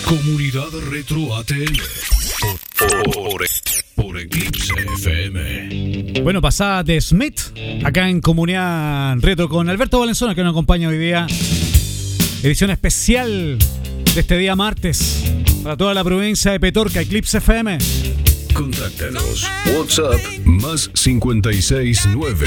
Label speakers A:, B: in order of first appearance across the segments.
A: Comunidad Retro ATL por Eclipse FM.
B: Bueno, pasada de Smith, acá en Comunidad Retro con Alberto Valenzuela, que nos acompaña hoy día. Edición especial de este día martes para toda la provincia de Petorca, Eclipse FM.
A: Contáctanos. WhatsApp más 569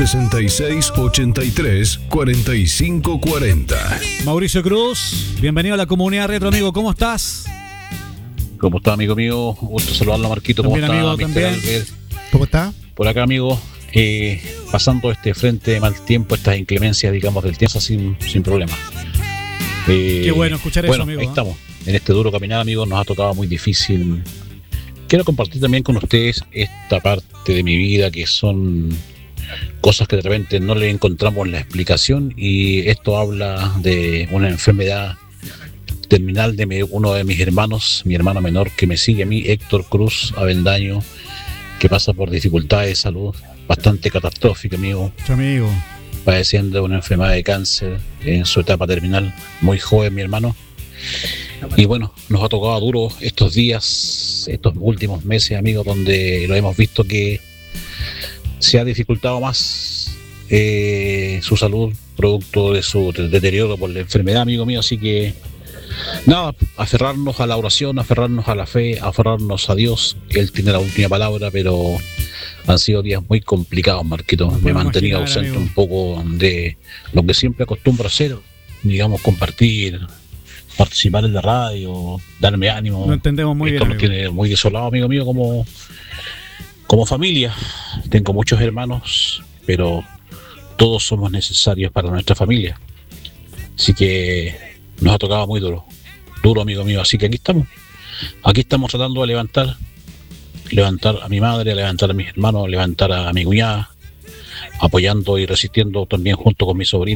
A: 6683 4540.
B: Mauricio Cruz, bienvenido a la Comunidad Retro, amigo. ¿Cómo estás?
C: ¿Cómo está, amigo mío? Gusto saludarlo, Marquito. ¿Cómo
B: También,
C: está,
B: amigo,
C: Mr.
B: también.
C: Albert?
D: ¿Cómo está?
C: Por acá, amigo, pasando este frente de mal tiempo, estas inclemencias, digamos, del tiempo sin problema.
B: Qué bueno escuchar eso, amigo.
C: Ahí estamos. En este duro caminar, amigo, nos ha tocado muy difícil. Quiero compartir también con ustedes esta parte de mi vida que son cosas que de repente no le encontramos la explicación, y esto habla de una enfermedad terminal de uno de mis hermanos, mi hermano menor que me sigue a mí, Héctor Cruz Avendaño, que pasa por dificultades de salud bastante catastróficas, amigo.
B: Amigo.
C: Padeciendo de una enfermedad de cáncer en su etapa terminal, muy joven mi hermano. Y bueno, nos ha tocado duro estos días, estos últimos meses, amigos, donde lo hemos visto que se ha dificultado más su salud, producto de su deterioro por la enfermedad, amigo mío. Así que nada, aferrarnos a la oración, aferrarnos a la fe, aferrarnos a Dios. Él tiene la última palabra, pero han sido días muy complicados, Marquito. Me he mantenido ausente, amigo, un poco de lo que siempre acostumbro a hacer, digamos, compartir, participar en la radio, darme ánimo.
B: Lo entendemos muy
C: Esto
B: bien,
C: me tiene muy desolado, amigo mío, como familia. Tengo muchos hermanos, pero todos somos necesarios para nuestra familia. Así que nos ha tocado muy duro, amigo mío. Así que aquí estamos tratando de levantar a mi madre, levantar a mis hermanos, levantar a mi cuñada, apoyando y resistiendo también junto con mi sobrino.